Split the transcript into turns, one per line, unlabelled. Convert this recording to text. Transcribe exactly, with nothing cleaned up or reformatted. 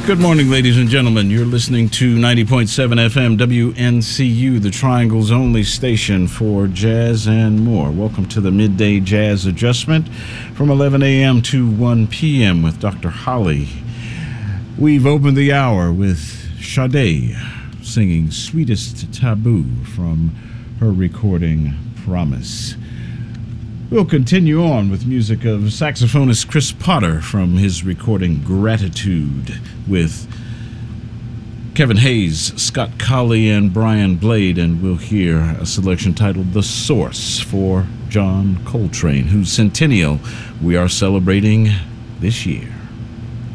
Good morning, ladies and gentlemen. You're listening to ninety point seven F M W N C U, the Triangle's only station for jazz and more. Welcome to the Midday Jazz Adjustment from eleven a.m. to one p.m. with Doctor Holly. We've opened the hour with Sade singing Sweetest Taboo from her recording Promise. We'll continue on with music of saxophonist Chris Potter from his recording Gratitude with Kevin Hayes, Scott Colley, and Brian Blade, and we'll hear a selection titled The Source for John Coltrane, whose centennial we are celebrating this year.